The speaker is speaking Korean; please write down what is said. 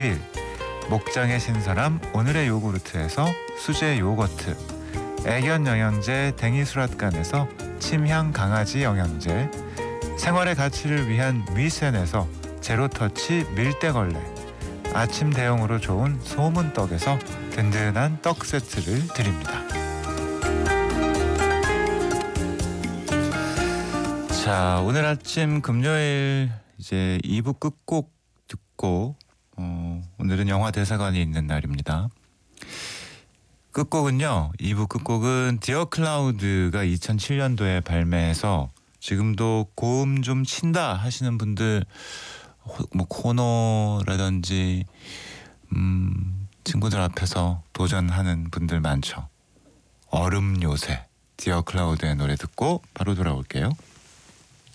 목장의 신선함 오늘의 요구르트에서 수제 요거트, 애견 영양제 댕이수랏간에서 침향 강아지 영양제, 생활의 가치를 위한 미센에서 제로터치 밀대걸레, 아침 대용으로 좋은 소문떡에서 든든한 떡 세트를 드립니다. 자, 오늘 아침 금요일 이제 2부 끝곡 듣고 오늘은 영화 대사관이 있는 날입니다. 끝곡은요. 2부 끝곡은 디어 클라우드가 2007년도에 발매해서 지금도 고음 좀 친다 하시는 분들 뭐 코너라든지 친구들 앞에서 도전하는 분들 많죠. 얼음 요새 디어 클라우드의 노래 듣고 바로 돌아올게요.